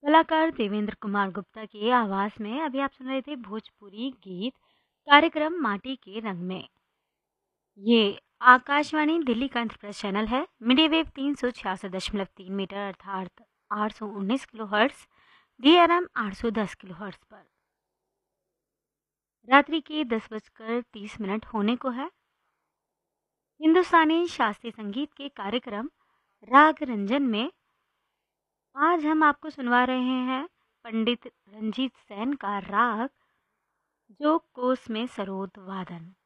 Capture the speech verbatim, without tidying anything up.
कलाकार देवेंद्र कुमार गुप्ता की आवाज में अभी आप सुन रहे थे भोजपुरी गीत कार्यक्रम माटी के रंग में। ये आकाशवाणी दिल्ली का इंटरप्रेस चैनल है। मीडिया वेव तीन सौ छियासठ दशमलव तीन मीटर अर्थात आठ सौ उन्नीस kilo hertz, D R M आठ सौ दस किलो हर्ट्स पर रात्रि के दस बजकर तीस मिनट होने को है। हिंदुस्तानी शास्त्रीय संगीत के कार्यक्रम राग रंजन में आज हम आपको सुनवा रहे हैं पंडित रंजीत सेन का राग जो कोस में सरोद वादन।